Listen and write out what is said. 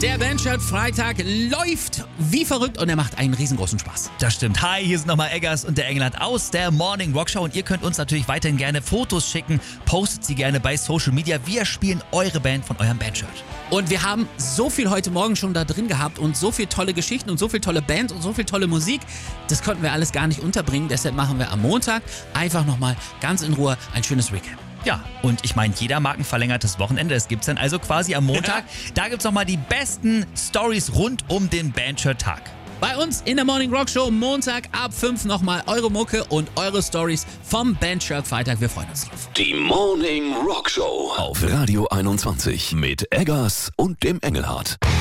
Der Bandshirt Freitag läuft wie verrückt und er macht einen riesengroßen Spaß. Das stimmt. Hi, hier sind nochmal Eggers und der Engelhardt aus der Morning Rock Show und ihr könnt uns natürlich weiterhin gerne Fotos schicken. Postet sie gerne bei Social Media. Wir spielen eure Band von eurem Bandshirt. Und wir haben so viel heute Morgen schon da drin gehabt und so viel tolle Geschichten und so viel tolle Bands und so viel tolle Musik. Das konnten wir alles gar nicht unterbringen. Deshalb machen wir am Montag einfach nochmal ganz in Ruhe ein schönes Recap. Ja, und ich meine, jeder mag ein verlängertes Wochenende. Das gibt's dann also quasi am Montag. Da gibt's nochmal die besten Stories rund um den Bandshirt-Tag. Bei uns in der Morning Rock Show Montag ab 5 nochmal eure Mucke und eure Stories vom Bandshirt Freitag. Wir freuen uns drauf. Die Morning Rock Show auf Radio 21 mit Eggers und dem Engelhardt.